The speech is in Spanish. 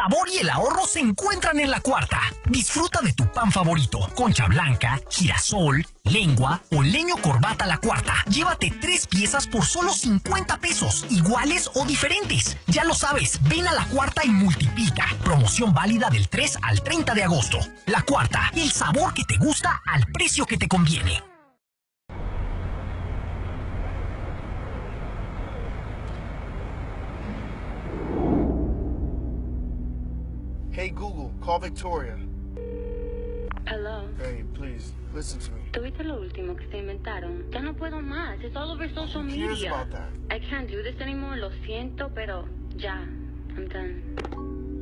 sabor y el ahorro se encuentran en La Cuarta. Disfruta de tu pan favorito, concha blanca, girasol, lengua o leño corbata La Cuarta. Llévate 3 piezas por solo 50 pesos, iguales o diferentes. Ya lo sabes, ven a La Cuarta y multiplica. Promoción válida del 3 al 30 de agosto. La Cuarta, el sabor que te gusta al precio que te conviene. Hey Google, call Victoria. Hello. Hey, please, listen to me. ¿Tuviste lo último que se inventaron? Ya no puedo más. It's all over social Who cares media. about that? I can't do this anymore. Lo siento, pero ya. I'm done.